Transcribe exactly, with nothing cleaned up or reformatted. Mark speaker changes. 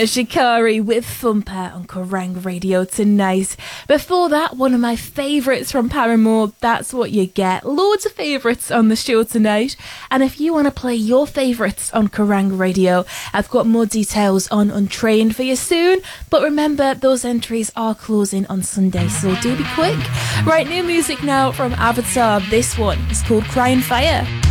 Speaker 1: Shikari with Thumper on Kerrang Radio tonight. Before that, one of my favourites from Paramore, That's What You Get. Loads of favourites on the show tonight. And if you want to play your favourites on Kerrang Radio, I've got more details on Untrained for you soon. But remember, those entries are closing on Sunday, so do be quick. Right, new music now from Avatar. This one is called Crying Fire.